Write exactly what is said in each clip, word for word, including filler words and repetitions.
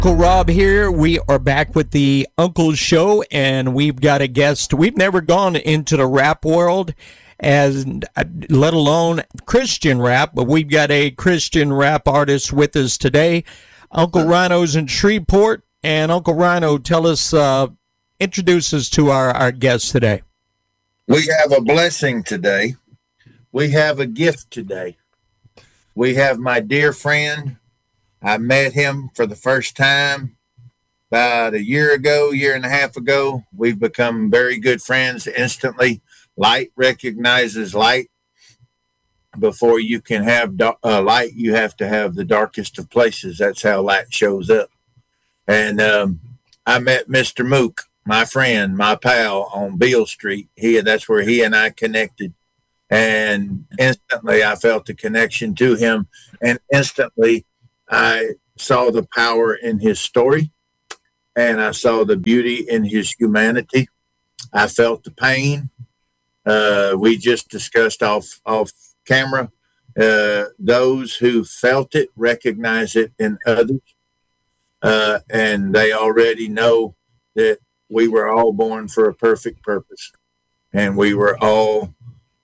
Uncle Rob here. We are back with the Uncle Show, and we've got a guest. We've never gone into the rap world, as let alone Christian rap, but we've got a Christian rap artist with us today. Uncle Rhino's in Shreveport, and Uncle Rhino, tell us, uh, introduce us to our, our guest today. We have a blessing today. We have a gift today. We have my dear friend. I met him for the first time about a year ago, year and a half ago. We've become very good friends instantly. Light recognizes light. Before you can have uh, light, you have to have the darkest of places. That's how light shows up. And um, I met Mister Mook, my friend, my pal, on Beale Street. He, that's where he and I connected. And instantly I felt a connection to him. And instantly I saw the power in his story, and I saw the beauty in his humanity. I felt the pain. Uh, we just discussed off, off camera. Uh, those who felt it recognize it in others. Uh, and they already know that we were all born for a perfect purpose, and we were all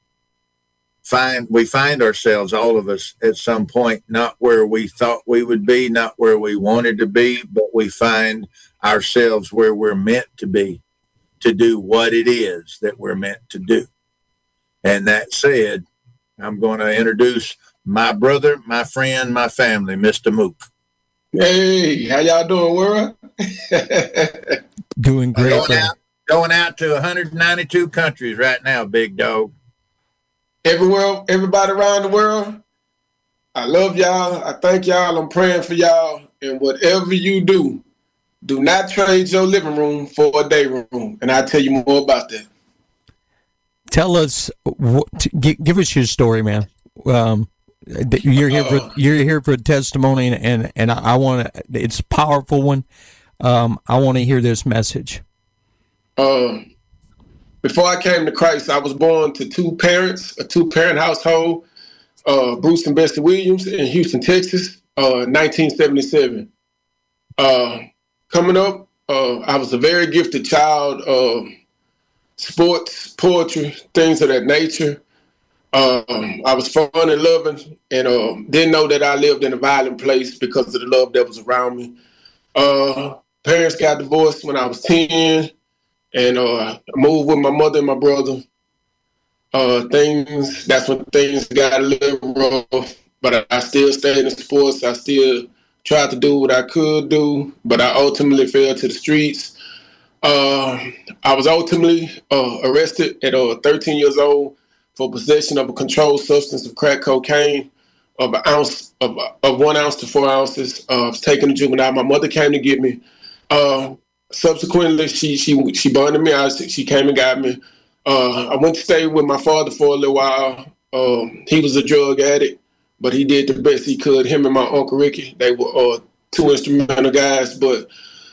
find we find ourselves, all of us, at some point not where we thought we would be, not where we wanted to be, but we find ourselves where we're meant to be, to do what it is that we're meant to do. And that said, I'm going to introduce my brother, my friend, my family, Mister Mook. Hey, how y'all doing, world? Doing great. Going out, going out to one hundred ninety-two countries right now, big dog. Everywhere, everybody around the world, I love y'all. I thank y'all. I'm praying for y'all. And whatever you do, do not trade your living room for a day room. And I'll tell you more about that. Tell us, give us your story, man. Um, you're here for you're here for a testimony, and and I want to. It's a powerful one. Um, I want to hear this message. Um. Before I came to Christ, I was born to two parents, a two-parent household, uh, Bruce and Bessie Williams in Houston, Texas, uh, nineteen seventy-seven. Uh, coming up, uh, I was a very gifted child, uh, sports, poetry, things of that nature. Uh, I was fun and loving, and uh, didn't know that I lived in a violent place because of the love that was around me. Uh, parents got divorced when I was ten. And uh, I moved with my mother and my brother. Uh, things, that's when things got a little rough, but I, I still stayed in sports. I still tried to do what I could do, but I ultimately fell to the streets. Uh, I was ultimately uh, arrested at uh, thirteen years old for possession of a controlled substance of crack cocaine of an ounce of, of one ounce to four ounces. Uh, I was taken to juvenile. My mother came to get me. Uh, Subsequently, she she she bonded me out. She came and got me. Uh, I went to stay with my father for a little while. Um, he was a drug addict, but he did the best he could. Him and my Uncle Ricky, they were uh, two instrumental guys. But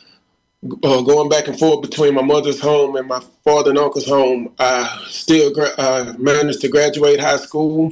uh, going back and forth between my mother's home and my father and uncle's home, I still gra- uh, managed to graduate high school.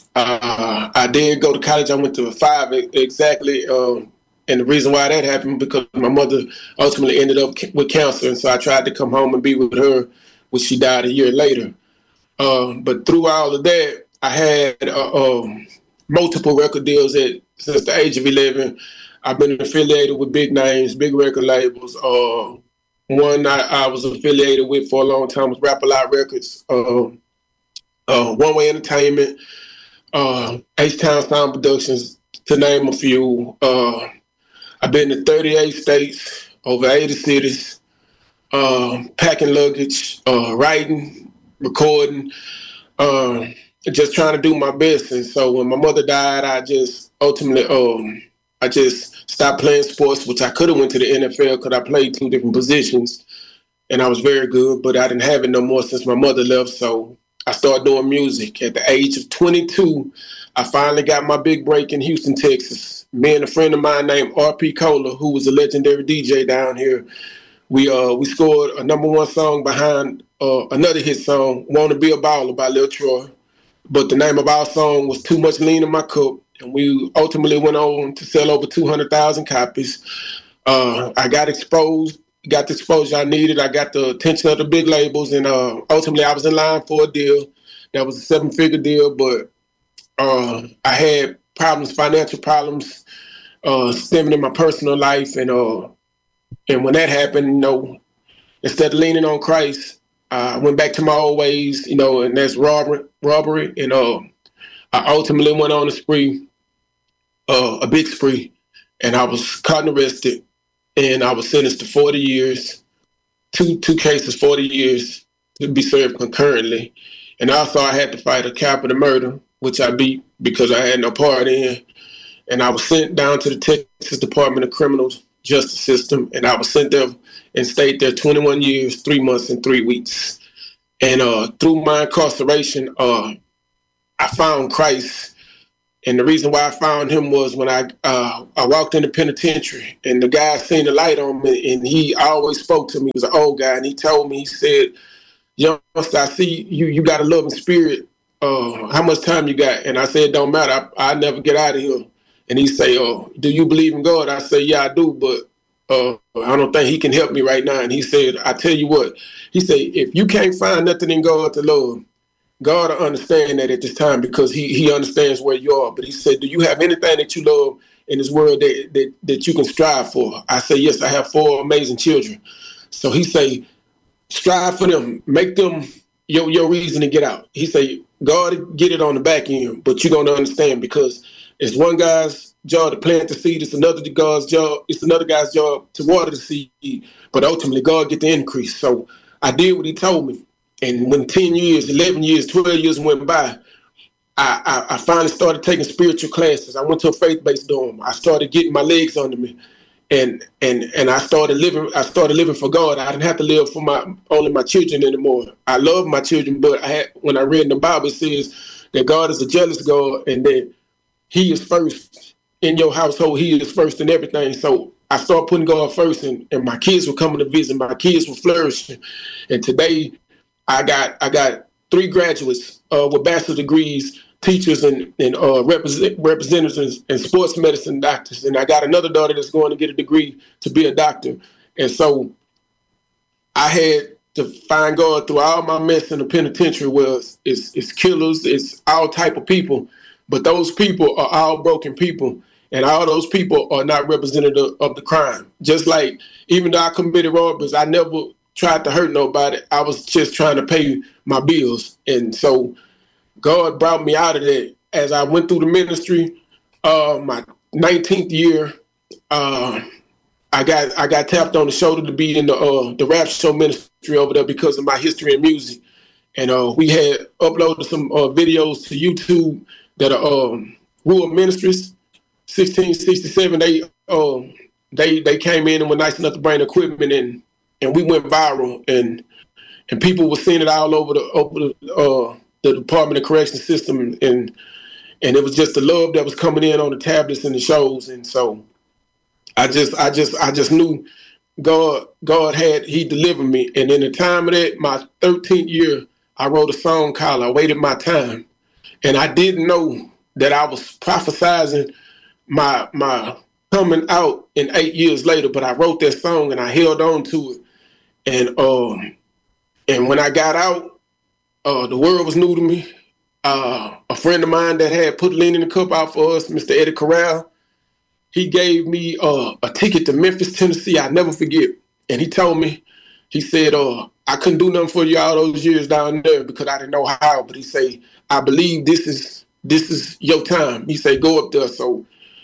Uh, I did go to college. I went to five exactly. Uh, And the reason why that happened, because my mother ultimately ended up with cancer. And so I tried to come home and be with her, which she died a year later. Uh, but through all of that, I had uh, um, multiple record deals at, since the age of eleven. I've been affiliated with big names, big record labels. Uh, one I, I was affiliated with for a long time was Rap-A-Lot Records, uh, uh, One Way Entertainment, uh, H-Town Sound Productions, to name a few. Uh, I've been to thirty-eight states, over eighty cities, uh, packing luggage, uh, writing, recording, uh, just trying to do my best. And so when my mother died, I just ultimately, um, I just stopped playing sports, which I could have went to the N F L because I played two different positions, and I was very good, but I didn't have it no more since my mother left. So I started doing music. At the age of twenty-two, I finally got my big break in Houston, Texas. Me and a friend of mine named R P Cola, who was a legendary D J down here, we uh we scored a number one song behind uh, another hit song, "Wanna Be a Baller" by Lil Troy. But the name of our song was "Too Much Lean in My Cup," and we ultimately went on to sell over two hundred thousand copies. Uh, I got exposed, got the exposure I needed. I got the attention of the big labels, and uh, ultimately I was in line for a deal. That was a seven-figure deal, but uh, I had problems, financial problems, uh, stemming in my personal life, and uh, and when that happened, you know, instead of leaning on Christ, uh, I went back to my old ways, you know, and that's robbery, robbery, and uh, I ultimately went on a spree, uh, a big spree, and I was caught and arrested, and I was sentenced to forty years, two two cases, forty years to be served concurrently, and also I had to fight a capital murder, which I beat because I had no part in, and I was sent down to the Texas Department of Criminal Justice System, and I was sent there and stayed there twenty-one years, three months, and three weeks, and uh, through my incarceration, uh, I found Christ. And the reason why I found him was when I uh, I walked in the penitentiary, and the guy seen the light on me, and he always spoke to me. He was an old guy, and he told me, he said, "Youngster, I see you. You got a loving spirit. Uh, how much time you got?" And I said, "Don't matter. I, I never get out of here." And he say, "Oh, do you believe in God?" I say, "Yeah, I do, but uh, I don't think he can help me right now." And he said, "I tell you what." He said, "If you can't find nothing in God to love, God will understand that at this time because he he understands where you are." But he said, "Do you have anything that you love in this world that, that, that you can strive for?" I say, "Yes, I have four amazing children." So he say, "Strive for them. Make them your, your reason to get out." He say, "God get it on the back end, but you're going to understand because it's one guy's job to plant the seed. It's another guy's job. It's another guy's job to water the seed. But ultimately, God get the increase." So I did what he told me. And when ten years, eleven years, twelve years went by, I, I, I finally started taking spiritual classes. I went to a faith-based dorm. I started getting my legs under me, and and and I started living. I started living for God. I didn't have to live for my only my children anymore. I love my children, but I had, when I read in the Bible, it says that God is a jealous God, and that He is first in your household. He is first in everything. So I started putting God first, and, and my kids were coming to visit. My kids were flourishing, and today, I got I got three graduates uh, with bachelor degrees, teachers and, and uh, represent, representatives and sports medicine doctors. And I got another daughter that's going to get a degree to be a doctor. And so I had to find God through all my mess in the penitentiary where it's, it's, it's killers, it's all type of people. But those people are all broken people. And all those people are not representative of the crime. Just like, even though I committed robberies, I never tried to hurt nobody. I was just trying to pay my bills. And so God brought me out of that. As I went through the ministry, uh, my nineteenth year, uh, I got I got tapped on the shoulder to be in the uh, the rap show ministry over there because of my history in music. And uh, we had uploaded some uh, videos to YouTube that are um, Rural Ministries, sixteen sixty-seven. They uh, they they came in and were nice enough to bring equipment in. And we went viral, and and people were seeing it all over the over the, uh, the Department of Corrections system, and and it was just the love that was coming in on the tablets and the shows, and so I just I just I just knew God God had He delivered me, and in the time of that, my thirteenth year, I wrote a song called "I Waited My Time," and I didn't know that I was prophesizing my my coming out in eight years later, but I wrote that song and I held on to it. And um, and when I got out, uh, the world was new to me. Uh, a friend of mine that had put Lean in the Cup out for us, Mister Eddie Corral, he gave me uh, a ticket to Memphis, Tennessee. I'll never forget. And he told me, he said, uh, I couldn't do nothing for you all those years down there because I didn't know how. But he said, I believe this is this is your time. He said, go up there. So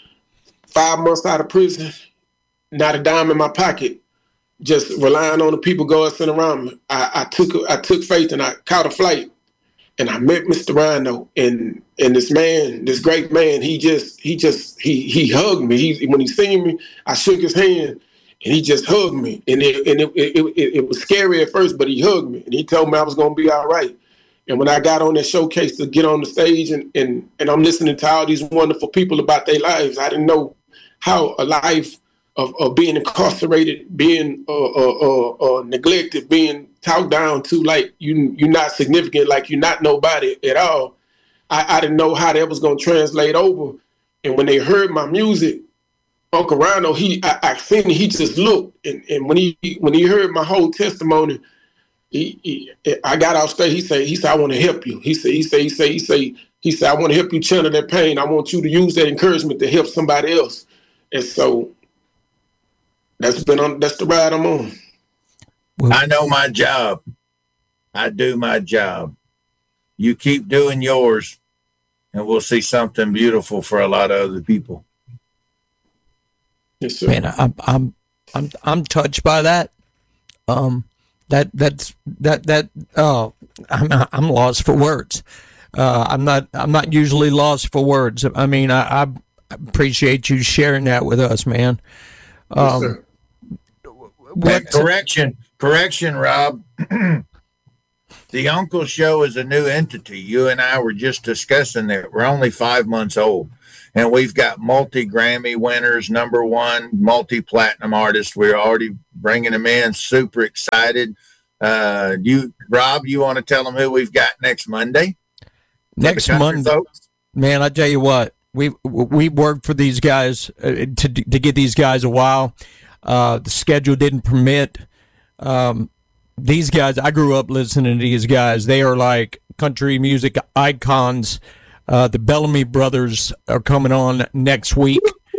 five months out of prison, not a dime in my pocket. Just relying on the people God sent around me. I, I took I took faith and I caught a flight, and I met Mister Rhino, and and this man, this great man, he just he just he he hugged me. He when he seen me, I shook his hand, and he just hugged me, and it and it it, it, it was scary at first, but he hugged me, and he told me I was gonna be all right. And when I got on that showcase to get on the stage, and and and I'm listening to all these wonderful people about their lives, I didn't know how a life Of, of being incarcerated, being uh, uh, uh, uh, neglected, being talked down to like you, you're not significant, like you're not nobody at all. I, I didn't know how that was going to translate over. And when they heard my music, Uncle Rhino, he I, I seen he just looked, and, and when he when he heard my whole testimony, he, he I got off stage. He said he said I want to help you. He said he said he said he said he said I want to help you channel that pain. I want you to use that encouragement to help somebody else. And so that's been on. That's the ride I'm on. I know my job. I do my job. You keep doing yours, and we'll see something beautiful for a lot of other people. Yes, sir. Man, I'm I'm I'm I'm touched by that. Um, that that's that that oh, I'm I'm lost for words. Uh, I'm not I'm not usually lost for words. I mean, I, I appreciate you sharing that with us, man. Um, Yes, sir. And correction, correction, Rob. The Uncle Show is a new entity. You and I were just discussing that. We're only five months old, and we've got multi-Grammy winners, number one, multi-platinum artists. We're already bringing them in, super excited. Uh, you, Rob, you want to tell them who we've got next Monday? Next Monday, folks? Man, I tell you what, we we worked for these guys uh, to to get these guys a while. Uh, the schedule didn't permit. Um, these guys, I grew up listening to these guys. They are like country music icons. Uh, the Bellamy Brothers are coming on next week.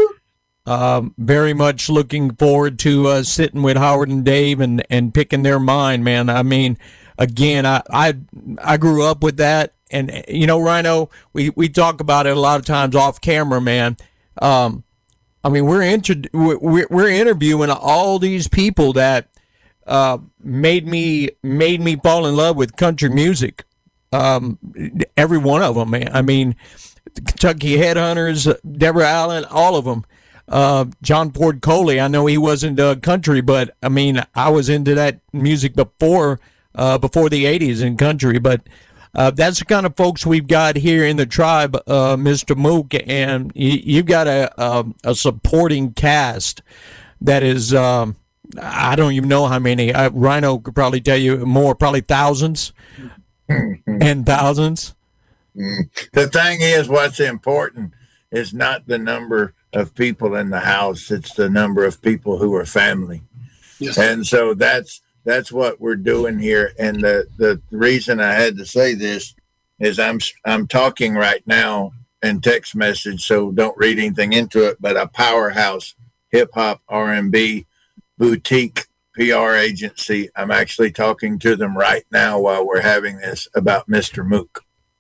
Um, very much looking forward to uh, sitting with Howard and Dave and, and picking their mind, man. I mean, again, I, I I grew up with that. And, you know, Rhino, we, we talk about it a lot of times off camera, man. Um, I mean, we're, inter- we're we're interviewing all these people that uh, made me made me fall in love with country music. Um, every one of them, man. I mean, the Kentucky Headhunters, Deborah Allen, all of them. Uh, John Ford Coley. I know he wasn't uh, country, but I mean, I was into that music before uh, before the eighties in country. But uh, that's the kind of folks we've got here in the tribe, uh, Mister Mook, and you, you've got a, a a supporting cast that is. Um, I don't even know how many. Uh, Rhino could probably tell you more, probably thousands and thousands. The thing is, what's important is not the number of people in the house; it's the number of people who are family. Yes. And so that's that's what we're doing here. And the the reason I had to say this is I'm I'm talking right now in text message, so don't read anything into it. But a powerhouse hip hop R and B boutique P R agency. I'm actually talking to them right now while we're having this about Mister Mook.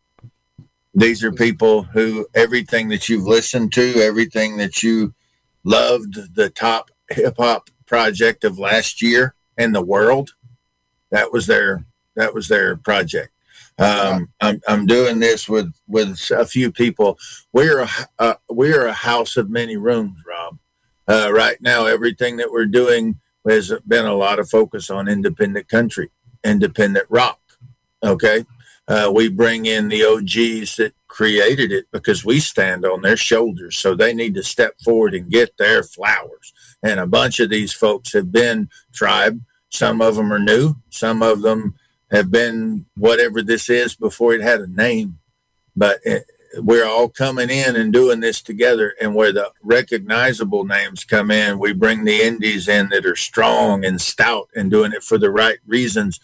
These are people who everything that you've listened to, everything that you loved, the top hip hop project of last year in the world, that was their that was their project. Um, I'm I'm doing this with with a few people. We're a uh, we're a house of many rooms, Rob. Uh, right now, everything that we're doing has been a lot of focus on independent country, independent rock. Okay. Uh, we bring in the O Gs that created it because we stand on their shoulders. So they need to step forward and get their flowers. And a bunch of these folks have been tribe. Some of them are new. Some of them have been whatever this is before it had a name. But it, we're all coming in and doing this together. And where the recognizable names come in, we bring the indies in that are strong and stout and doing it for the right reasons.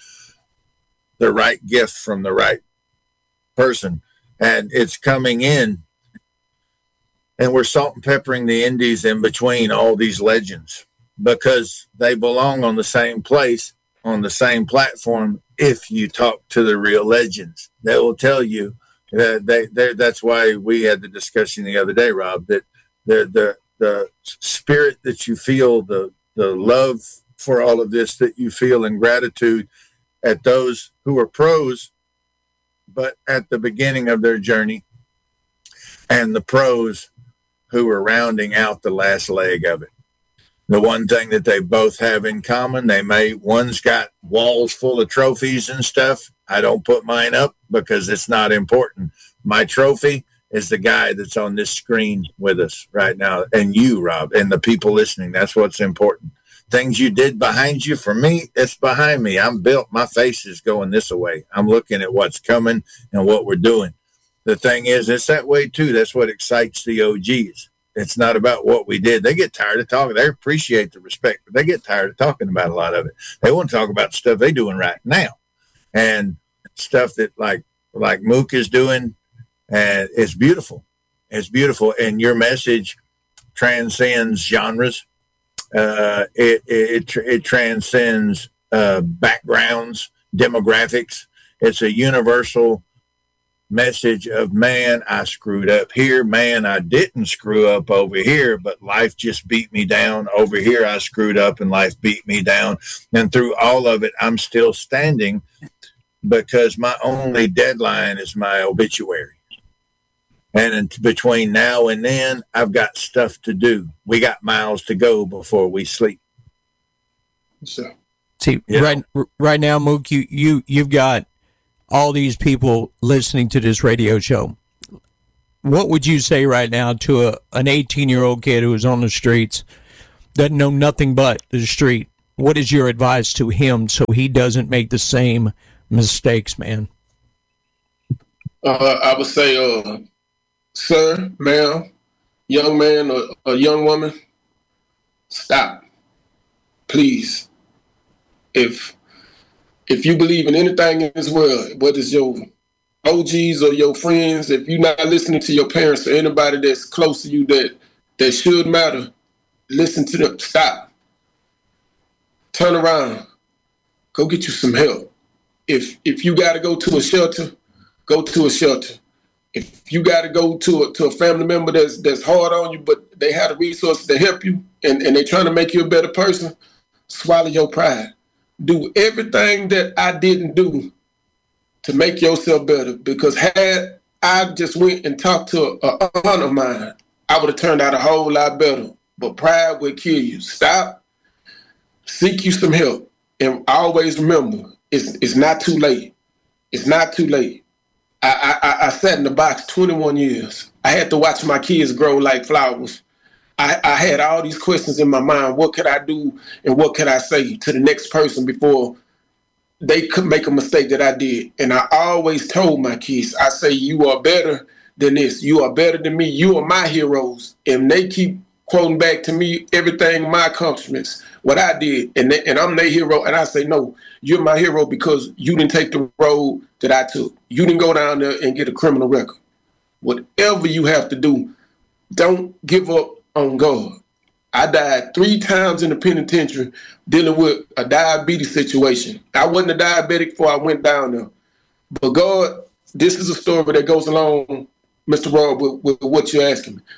The right gift from the right person, and it's coming in, and we're salt and peppering the indies in between all these legends because they belong on the same place, on the same platform. If you talk to the real legends, they will tell you that they, they that's why we had the discussion the other day, Rob, that the the the spirit that you feel, the the love for all of this that you feel, and gratitude at those who are pros, but at the beginning of their journey, and the pros who are rounding out the last leg of it. The one thing that they both have in common, they may, one's got walls full of trophies and stuff. I don't put mine up because it's not important. My trophy is the guy that's on this screen with us right now, and you, Rob, and the people listening. That's what's important. Things you did behind you, for me, it's behind me. I'm built. My face is going this way. I'm looking at what's coming and what we're doing. The thing is, it's that way too. That's what excites the O Gs. It's not about what we did. They get tired of talking. They appreciate the respect, but they get tired of talking about a lot of it. They want to talk about stuff they're doing right now, and stuff that like like Mook is doing, and it's beautiful. It's beautiful, and your message transcends genres. Uh, it, it it transcends uh, backgrounds, demographics. It's a universal message of, man, I screwed up here. Man, I didn't screw up over here, but life just beat me down. Over here, I screwed up and life beat me down. And through all of it, I'm still standing because my only deadline is my obituary. And in between now and then, I've got stuff to do. We got miles to go before we sleep. So, See, yeah. right right now, Mook, you, you, you've got all these people listening to this radio show. What would you say right now to a, an eighteen-year-old kid who is on the streets, doesn't know nothing but the street? What is your advice to him so he doesn't make the same mistakes, man? Uh, I would say, uh, sir, ma'am, young man or a young woman, stop, please. If if you believe in anything in this world, whether it's your O Gs or your friends, if you're not listening to your parents or anybody that's close to you that that should matter, listen to them. Stop. Turn around. Go get you some help. If if you got to go to a shelter, go to a shelter. If you got to go to a, to a family member that's that's hard on you, but they have the resources to help you and, and they're trying to make you a better person, swallow your pride. Do everything that I didn't do to make yourself better. Because had I just went and talked to a, a aunt of mine, I would have turned out a whole lot better. But pride will kill you. Stop. Seek you some help. And always remember, it's it's not too late. It's not too late. I, I, I sat in the box twenty-one years. I had to watch my kids grow like flowers. I, I had all these questions in my mind. What could I do and what could I say to the next person before they could make a mistake that I did? And I always told my kids, I say, you are better than this. You are better than me. You are my heroes. And they keep quoting back to me everything, my accomplishments, what I did. And, they, and I'm their hero. And I say, no, you're my hero because you didn't take the road that I took. You didn't go down there and get a criminal record. Whatever you have to do, don't give up on God. I died three times in the penitentiary dealing with a diabetes situation. I wasn't a diabetic before I went down there. But God, this is a story that goes along, Mister Rob, with, with what you're asking me.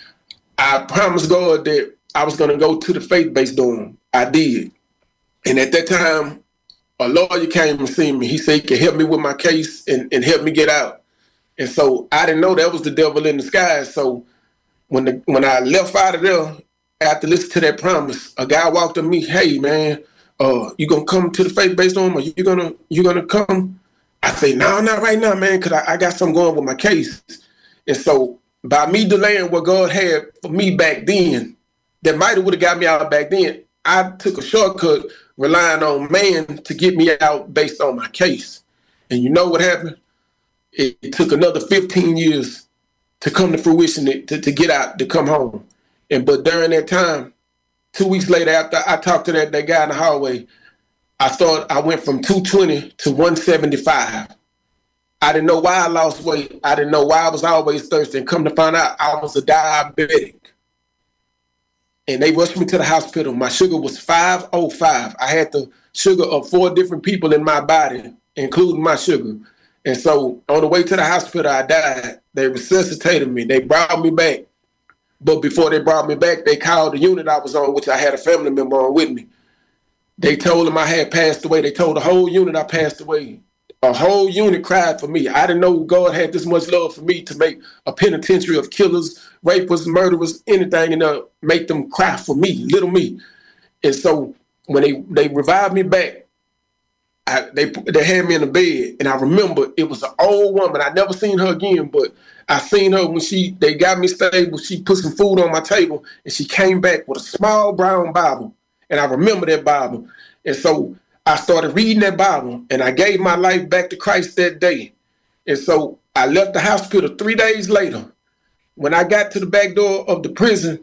I promised God that I was going to go to the faith-based dorm. I did. And at that time, a lawyer came and seen me. He said he could help me with my case and, and help me get out. And so I didn't know that was the devil in disguise. So When the, when I left out of there, after listening to that promise, a guy walked up to me, hey, man, uh, you going to come to the faith-based home or you going to you gonna come? I say, no, not right now, man, because I, I got something going with my case. And so by me delaying what God had for me back then, that might have would have got me out back then, I took a shortcut relying on man to get me out based on my case. And you know what happened? It, it took another fifteen years to come to fruition, to, to get out, to come home. And but during that time, two weeks later, after I talked to that, that guy in the hallway, I thought I went from two twenty to one seventy-five. I didn't know why I lost weight. I didn't know why I was always thirsty. And come to find out, I was a diabetic. And they rushed me to the hospital. My sugar was five oh five. I had the sugar of four different people in my body, including my sugar. And so on the way to the hospital, I died. They resuscitated me. They brought me back. But before they brought me back, they called the unit I was on, which I had a family member on with me. They told them I had passed away. They told the whole unit I passed away. A whole unit cried for me. I didn't know God had this much love for me to make a penitentiary of killers, rapists, murderers, anything, and uh, make them cry for me, little me. And so when they, they revived me back, I, they they had me in the bed, and I remember it was an old woman. I never seen her again, but I seen her when she they got me stable. She put some food on my table, and she came back with a small brown Bible, and I remember that Bible. And so I started reading that Bible, and I gave my life back to Christ that day. And so I left the hospital three days later, when I got to the back door of the prison,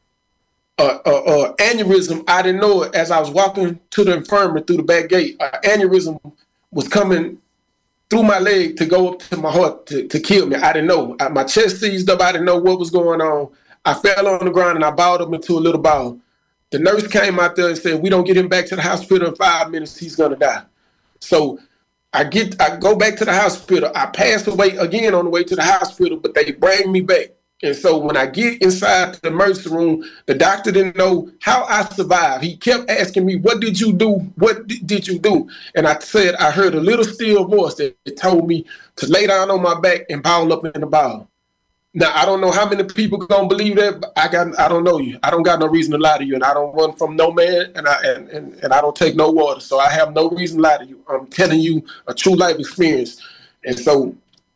uh, uh, uh, aneurysm, I didn't know it. As I was walking to the infirmary through the back gate, uh, aneurysm was coming through my leg to go up to my heart to, to kill me. I didn't know. I, my chest seized up. I didn't know what was going on. I fell on the ground and I balled up into a little ball. The nurse came out there and said, we don't get him back to the hospital in five minutes, he's going to die. So I get, I go back to the hospital. I passed away again on the way to the hospital, but they bring me back. And so when I get inside the emergency room, the doctor didn't know how I survived. He kept asking me, what did you do? What d- did you do? And I said, I heard a little still voice that told me to lay down on my back and ball up in the ball. Now, I don't know how many people gonna believe that, but I got, I don't know you. I don't got no reason to lie to you, and I don't run from no man, and I and, and, and I don't take no water, so I have no reason to lie to you. I'm telling you a true life experience. And so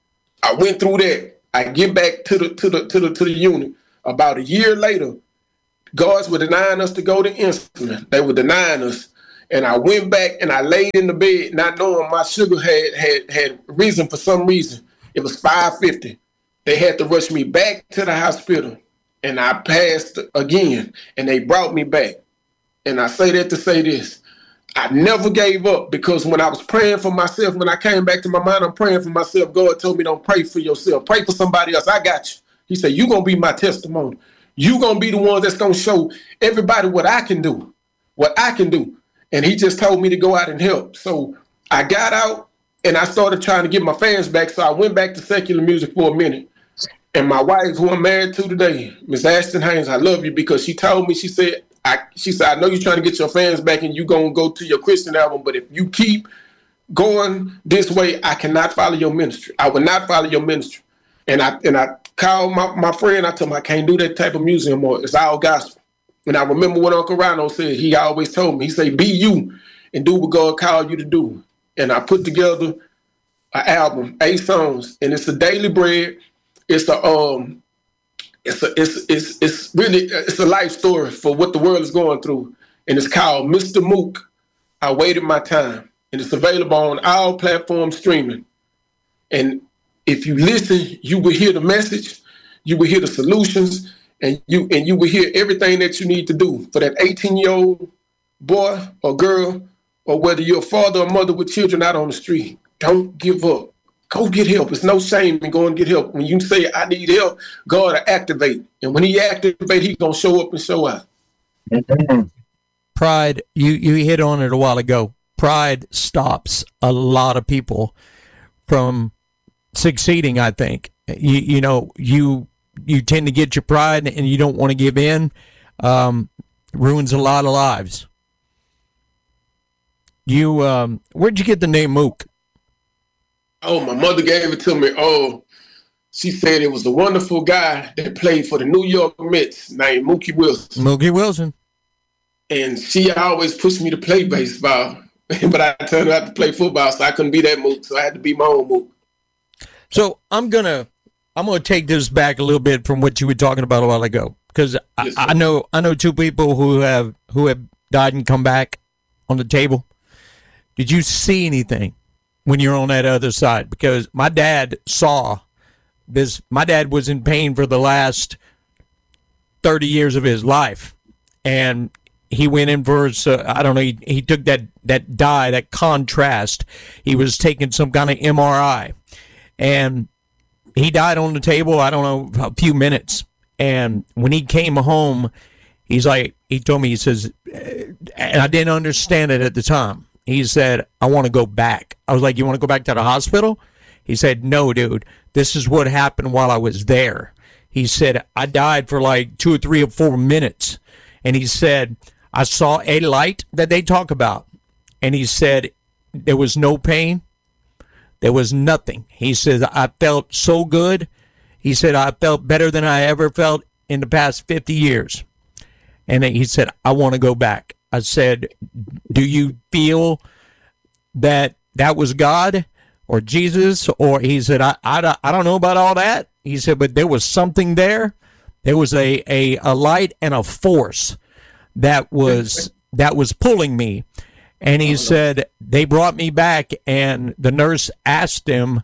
I went through that. I get back to the to the to the to the unit. About a year later, guards were denying us to go to insulin. They were denying us. And I went back and I laid in the bed, not knowing my sugar had had had risen for some reason. It was five fifty. They had to rush me back to the hospital, and I passed again, and they brought me back. And I say that to say this. I never gave up, because when I was praying for myself, when I came back to my mind, I'm praying for myself. God told me, don't pray for yourself. Pray for somebody else. I got you. He said, you're going to be my testimony. You're going to be the one that's going to show everybody what I can do, what I can do. And he just told me to go out and help. So I got out, and I started trying to get my fans back. So I went back to secular music for a minute. And my wife, who I'm married to today, Miss Ashton Haynes, I love you, because she told me, she said, I, she said, I know you're trying to get your fans back and you're going to go to your Christian album, but if you keep going this way, I cannot follow your ministry. I will not follow your ministry. And I and I called my, my friend, I told him, I can't do that type of music anymore. It's all gospel. And I remember what Uncle Rhino said. He always told me, he said, be you and do what God called you to do. And I put together an album, eight songs, and it's a daily bread. It's a um, it's a it's it's it's really it's a life story for what the world is going through, and it's called Mister Mook. I waited my time, and it's available on all platforms streaming. And if you listen, you will hear the message, you will hear the solutions, and you and you will hear everything that you need to do for that eighteen-year-old boy or girl, or whether you're a father or mother with children out on the street. Don't give up. Go get help. It's no shame in going and get help. When you say, I need help, God will activate. And when he activates, he's going to show up and show out. Pride, you, you hit on it a while ago. Pride stops a lot of people from succeeding, I think. You, you know, you you tend to get your pride and you don't want to give in. Um, ruins a lot of lives. You, um, where'd you get the name Mook? Oh, my mother gave it to me. Oh, she said it was a wonderful guy that played for the New York Mets named Mookie Wilson. Mookie Wilson. And she always pushed me to play baseball, but I turned out to play football, so I couldn't be that Mook, so I had to be my own Mook. So I'm gonna I'm gonna take this back a little bit from what you were talking about a while ago, because yes, I, I know I know two people who have who have died and come back on the table. Did you see anything when you're on that other side? Because my dad saw this. My dad was in pain for the last thirty years of his life, and he went in for his, uh, I don't know, he, he took that, that dye, that contrast. He was taking some kind of M R I, and he died on the table, I don't know, a few minutes. And when he came home, he's like, he told me, he says, and I didn't understand it at the time. He said, I want to go back. I was like, you want to go back to the hospital? He said, no, dude, this is what happened while I was there. He said, I died for like two or three or four minutes. And he said, I saw a light that they talk about. And he said, there was no pain. There was nothing. He said, I felt so good. He said, I felt better than I ever felt in the past fifty years. And he said, I want to go back. I said, do you feel that that was God or Jesus? Or he said, I, I, I don't know about all that. He said, but there was something there. There was a, a, a light and a force that was that was pulling me. And he said, they brought me back, and the nurse asked him,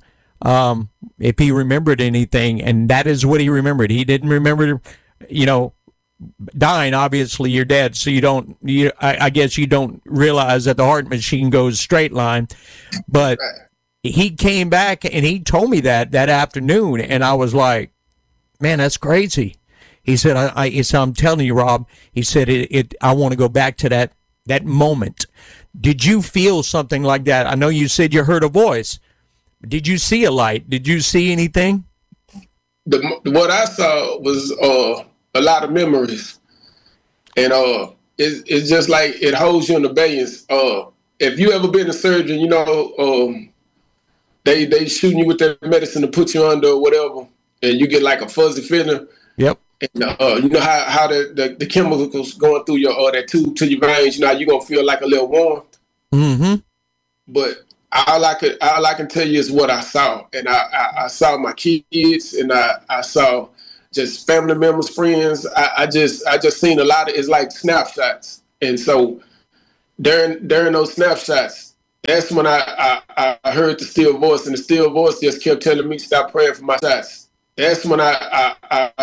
um, if he remembered anything, and that is what he remembered. He didn't remember, you know, dying. Obviously, you're dead, so you don't. You, I, I guess you don't realize that the heart machine goes straight line, but he came back and he told me that that afternoon, and I was like, man, that's crazy. He said, I, I he said, I'm telling you, Rob. He said, it. it I want to go back to that that moment. Did you feel something like that? I know you said you heard a voice. Did you see a light? Did you see anything? The, what I saw was uh, a lot of memories, and uh, it, it's just like it holds you in abeyance. Uh, if you ever been a surgeon, you know um, they they shooting you with that medicine to put you under or whatever, and you get like a fuzzy feeling. Yep. And uh, you know how how the, the, the chemicals going through your uh, that tube to your veins. You know how you gonna feel like a little warm. Mm-hmm. But all I could, all I can tell you is what I saw, and I, I, I saw my kids, and I, I saw just family members, friends. I, I just, I just seen a lot of. It's like snapshots, and so during during those snapshots, that's when I, I, I heard the still voice, and the still voice just kept telling me stop praying for my shots. That's when I, I, I